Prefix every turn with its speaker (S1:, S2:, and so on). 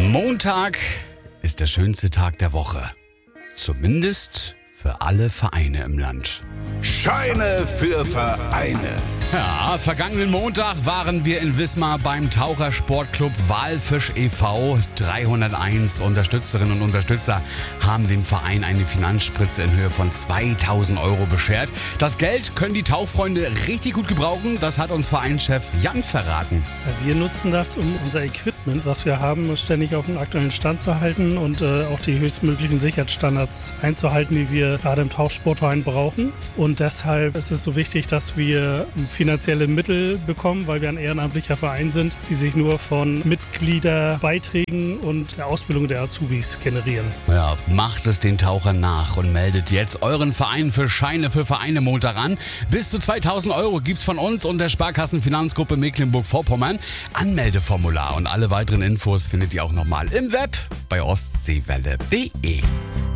S1: Montag ist der schönste Tag der Woche. Zumindest für alle Vereine im Land.
S2: Scheine für Vereine.
S1: Ja, vergangenen Montag waren wir in Wismar beim Tauchersportclub Walfisch e.V. 301 Unterstützerinnen und Unterstützer haben dem Verein eine Finanzspritze in Höhe von 2.000 Euro beschert. Das Geld können die Tauchfreunde richtig gut gebrauchen, das hat uns Vereinschef Jan verraten.
S3: Wir nutzen das, um unser Equipment, was wir haben, ständig auf den aktuellen Stand zu halten und auch die höchstmöglichen Sicherheitsstandards einzuhalten, die wir gerade im Tauchsportverein brauchen. Und deshalb ist es so wichtig, dass wir finanzielle Mittel bekommen, weil wir ein ehrenamtlicher Verein sind, die sich nur von Mitgliederbeiträgen und der Ausbildung der Azubis generieren.
S1: Ja, macht es den Tauchern nach und meldet jetzt euren Verein für Scheine für Vereine Montag an. Bis zu 2.000 Euro gibt's von uns und der Sparkassenfinanzgruppe Mecklenburg-Vorpommern. Anmeldeformular und alle weiteren Infos findet ihr auch nochmal im Web bei ostseewelle.de.